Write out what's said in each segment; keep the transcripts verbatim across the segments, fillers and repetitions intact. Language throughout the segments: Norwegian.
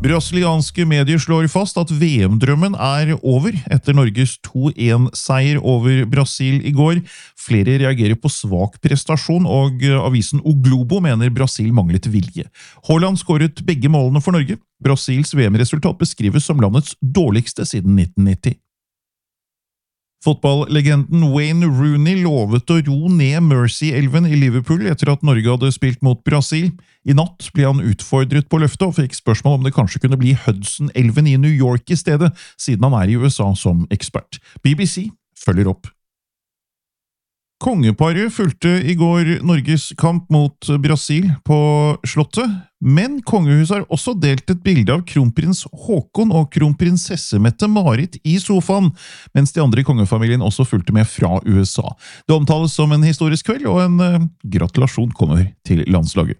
Brasilianske medier slår fast at V M-drømmen er over etter Norges to en-seier over Brasil i går. Flere reagerer på svak prestasjon, og avisen O Globo mener Brasil manglet vilje. Haaland skåret begge målene for Norge. Brasils V M-resultat beskrives som landets dårligste siden nitten nitti. Fotballlegenden Wayne Rooney lovet å ro ned Mersey-elven i Liverpool etter at Norge hadde spilt mot Brasil. I natt ble han utfordret på løftet og fikk spørsmål om det kanskje kunne bli Hudson-elven i New York i stedet, siden han er i U S A som ekspert. B B C følger opp. Kongeparet fulgte i går Norges kamp mot Brasil på slottet, men kongehuset har også delt et bilde av kronprins Håkon og kronprinsesse Mette-Marit i sofaen, mens de andre i kongefamilien også fulgte med fra U S A. Det omtales som en historisk kveld, og en uh, gratulasjon kommer til landslaget.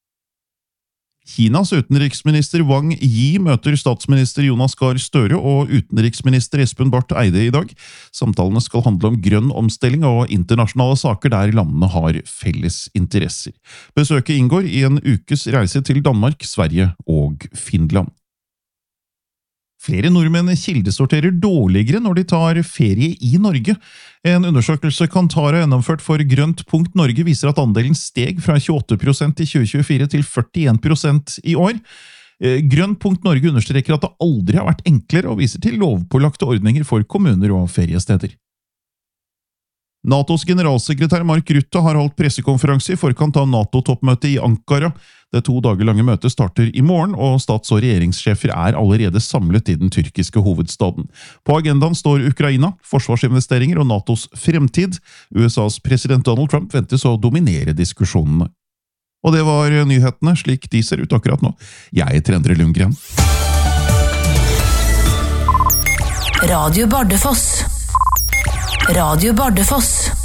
Kinas utenriksminister Wang Yi møter statsminister Jonas Gahr Støre og utenriksminister Espen Barth Eide i dag. Samtalene skal handle om grønn omstilling og internasjonale saker der landene har felles interesser. Besøket inngår i en ukes reise til Danmark, Sverige og Finland. Flere nordmenn kildesorterer dårligere når de tar ferie i Norge. En undersøkelse Kantar har gjennomført for Grønt punkt Norge viser at andelen steg fra tjueåtte prosent i tjue tjuefire til førtien prosent i år. Grønt punkt Norge understreker at det aldri har vært enklere og viser til lovpålagte ordninger for kommuner og feriesteder. NATOs generalsekretær Mark Rutte har holdt pressekonferanse i forkant av NATO-toppmøtet i Ankara. Det to dager lange møtet starter i morgen, og stats- og regjeringssjefer er allerede samlet i den tyrkiske hovedstaden. På agendaen står Ukraina, forsvarsinvesteringer og NATOs fremtid. U S A's president Donald Trump ventes å dominere diskusjonene. Og det var nyhetene, slik de ser ut akkurat nå. Jeg heter Endre Lundgren. Radio Bardufoss. Radio Bardufoss.